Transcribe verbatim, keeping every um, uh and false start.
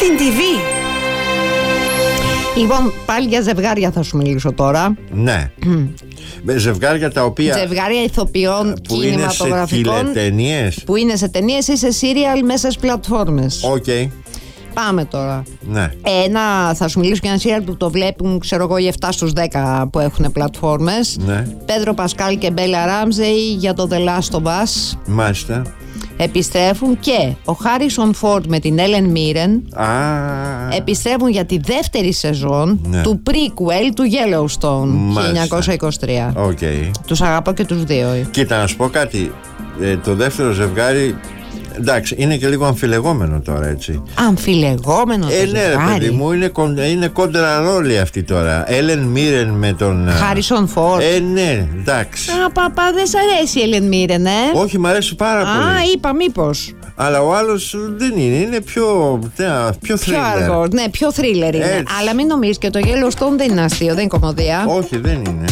Spin τι βι. Λοιπόν, πάλι για ζευγάρια θα σου μιλήσω τώρα. Ναι. Ζευγάρια τα οποία. Ζευγάρια ηθοποιών που κινηματογραφικών. Είναι σε ταινίες. Που είναι σε ταινίες ή σε σύριαλ μέσα στις πλατφόρμες. Οκ. Okay. Πάμε τώρα. Ναι. Ένα, θα σου μιλήσω για ένα σύριαλ που το βλέπουν, ξέρω εγώ, οι επτά στους δέκα που έχουν πλατφόρμες. Ναι. Πέδρο Πασκάλ και Μπέλα Ράμζεϊ για το The Last of Us. Μάλιστα. Επιστρέφουν και ο Χάρισον Φόρντ με την Έλεν Μίρεν. Α. Επιστρέφουν για τη δεύτερη σεζόν, ναι, του prequel του Yellowstone. Μάλιστα. χίλια εννιακόσια είκοσι τρία. Okay. Τους αγαπώ και τους δύο. Κοίτα, να σου πω κάτι. Ε, το δεύτερο ζευγάρι, εντάξει, είναι και λίγο αμφιλεγόμενο τώρα, έτσι. Αμφιλεγόμενο το ε, ζευγάρι. Ναι, ρε παιδί μου, είναι, είναι κόντρα ρόλοι αυτή τώρα. Έλεν Μίρεν με τον Χάρισον Φόρντ. Ε, ναι, εντάξει. Α, παπά, δεν σ' αρέσει η Έλεν Μίρεν, ε? Όχι, μ' αρέσει πάρα Α, πολύ. Α, είπα μήπως. Αλλά ο άλλος δεν είναι, είναι πιο, πιο thriller. Πιο αργό, ναι, πιο thriller είναι. Έτσι. Αλλά μην νομίζεις, και το Yellowstone δεν είναι αστείο, δεν είναι κομμωδία. Όχι, δεν είναι.